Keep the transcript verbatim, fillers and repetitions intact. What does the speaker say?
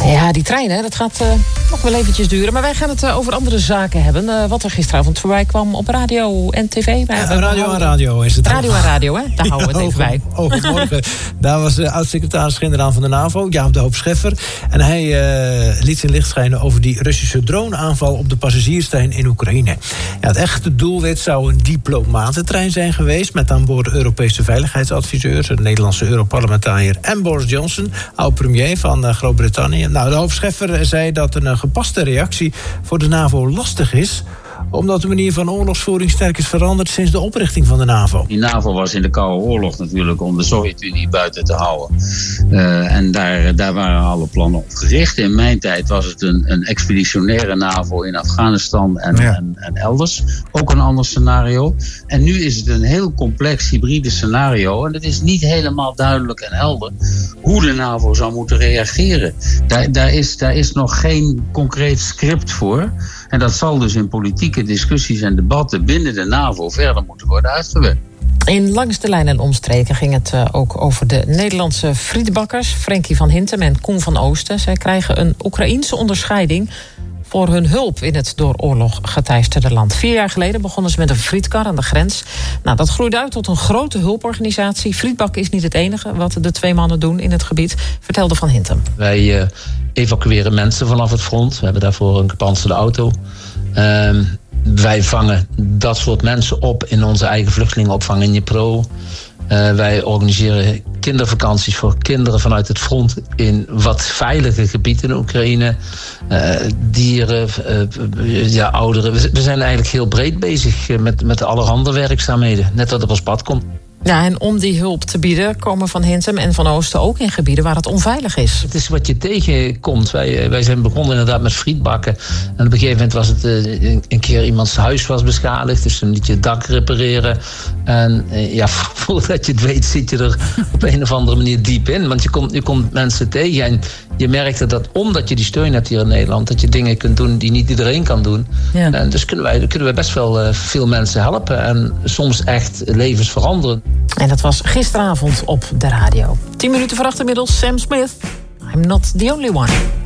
Ja, die trein, hè, dat gaat uh, nog wel eventjes duren. Maar wij gaan het uh, over andere zaken hebben. Uh, wat er gisteravond voorbij kwam op radio en tv. Wij, ja, radio en radio is het. Radio en radio, hè? Daar houden we het even bij. Goedemorgen. Daar was de oud-secretaris-generaal van de NAVO, Jaap de Hoop Scheffer. En hij uh, liet zijn licht schijnen over die Russische droneaanval op de passagierstrein in Oekraïne. Ja, het echte doelwit zou een diplomatentrein zijn geweest, met aan boord Europese veiligheidsadviseurs, een Nederlandse Europarlementariër en Boris Johnson, oud-premier van uh, Groot-Brittannië. Nou, de Hoop Scheffer zei dat een gepaste reactie voor de NAVO lastig is, omdat de manier van oorlogsvoering sterk is veranderd sinds de oprichting van de NAVO. Die NAVO was in de Koude Oorlog natuurlijk om de Sovjet-Unie buiten te houden. Uh, en daar, daar waren alle plannen op gericht. In mijn tijd was het een, een expeditionaire NAVO in Afghanistan en, ja. en, en elders. Ook een ander scenario. En nu is het een heel complex hybride scenario. En het is niet helemaal duidelijk en helder hoe de NAVO zou moeten reageren. Daar, daar, is, daar is nog geen concreet script voor. En dat zal dus in politieke discussies en debatten binnen de NAVO verder moeten worden uitgewerkt. In Langs de Lijn en Omstreken ging het uh, ook over de Nederlandse frietbakkers Frenkie van Hintem en Koen van Oosten. Zij krijgen een Oekraïense onderscheiding voor hun hulp in het door oorlog geteisterde land. Vier jaar geleden begonnen ze met een frietkar aan de grens. Nou, dat groeide uit tot een grote hulporganisatie. Frietbakken is niet het enige wat de twee mannen doen in het gebied, vertelde Van Hintem. Wij uh, evacueren mensen vanaf het front. We hebben daarvoor een gepantserde auto. Uh, wij vangen dat soort mensen op in onze eigen vluchtelingenopvang in Dnipro. Uh, wij organiseren kindervakanties voor kinderen vanuit het front in wat veilige gebieden in Oekraïne. Uh, dieren, uh, ja, ouderen. We, we zijn eigenlijk heel breed bezig met, met allerhande werkzaamheden. Net wat op ons pad komt. Ja, en om die hulp te bieden komen Van Hintem en Van Oosten ook in gebieden waar het onveilig is. Het is wat je tegenkomt. Wij, wij zijn begonnen inderdaad met frietbakken. En op een gegeven moment was het uh, een keer iemands huis was beschadigd. Dus dan liet je het dak repareren. En uh, ja, voordat je het weet zit je er op een of andere manier diep in. Want je komt, je komt mensen tegen en je merkt dat omdat je die steun hebt hier in Nederland, dat je dingen kunt doen die niet iedereen kan doen. Ja. En dus kunnen wij, kunnen wij best wel uh, veel mensen helpen en soms echt levens veranderen. En dat was gisteravond op de radio. Tien minuten voor acht inmiddels, Sam Smith. I'm not the only one.